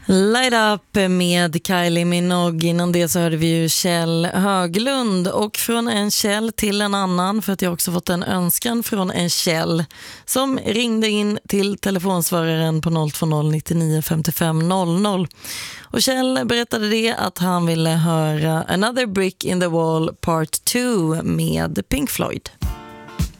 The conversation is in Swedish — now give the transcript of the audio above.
Light Up med Kylie Minogue. Innan det så hörde vi ju Kjell Höglund. Och från en Kjell till en annan, för att jag också fått en önskan från en Kjell som ringde in till telefonsvararen på 020 99 55 00. Och Kjell berättade det att han ville höra Another Brick in the Wall Part 2 med Pink Floyd.